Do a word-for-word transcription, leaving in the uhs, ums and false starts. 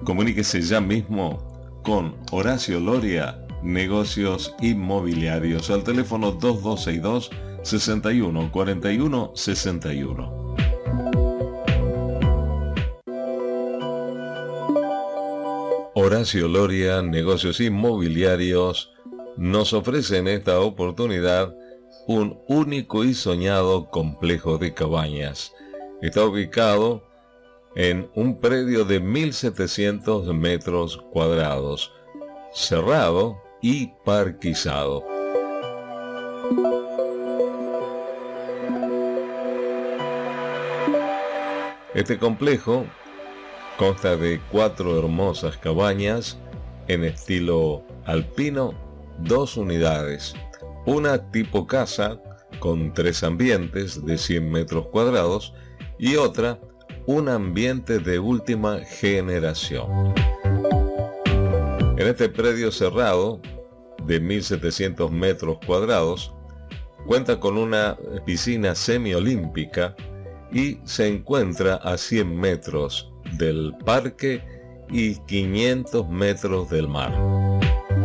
Comuníquese ya mismo con Horacio Loria, Negocios Inmobiliarios, al teléfono dos dos seis dos, seis uno cuatro uno, seis uno. Horacio Loria, Negocios Inmobiliarios, nos ofrece en esta oportunidad un único y soñado complejo de cabañas. Está ubicado en un predio de mil setecientos metros cuadrados, cerrado y parquizado. Este complejo consta de cuatro hermosas cabañas en estilo alpino, dos unidades, una tipo casa con tres ambientes de cien metros cuadrados y otra un ambiente de última generación. En este predio cerrado de mil setecientos metros cuadrados cuenta con una piscina semiolímpica y se encuentra a cien metros del parque y quinientos metros del mar.